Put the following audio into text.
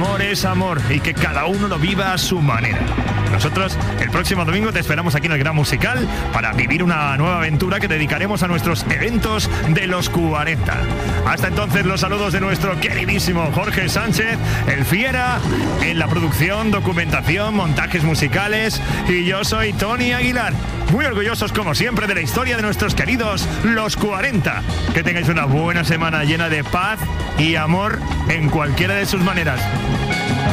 amor es amor y que cada uno lo viva a su manera. Nosotros el próximo domingo te esperamos aquí en el Gran Musical para vivir una nueva aventura que dedicaremos a nuestros eventos de los 40. Hasta entonces, los saludos de nuestro queridísimo Jorge Sánchez, el Fiera, en la producción, documentación, montajes musicales, y yo soy Tony Aguilar. Muy orgullosos como siempre de la historia de nuestros queridos los 40. Que tengáis una buena semana llena de paz y amor en cualquiera de sus maneras.